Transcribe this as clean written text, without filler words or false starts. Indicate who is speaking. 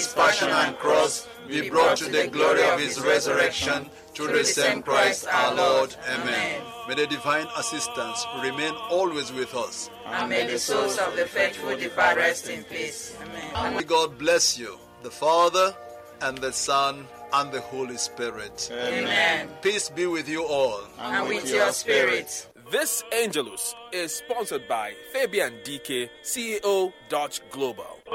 Speaker 1: his passion and cross, be brought to the glory of his resurrection, through the same Christ our Lord. Amen. May the divine assistance remain always with us.
Speaker 2: And may the souls of the faithful depart rest in peace. Amen.
Speaker 1: And may God bless you, the Father, and the Son, and the Holy Spirit.
Speaker 2: Amen.
Speaker 1: Peace be with you all.
Speaker 2: And with your spirit.
Speaker 3: This Angelus is sponsored by Fabian DK, CEO Dutch Global.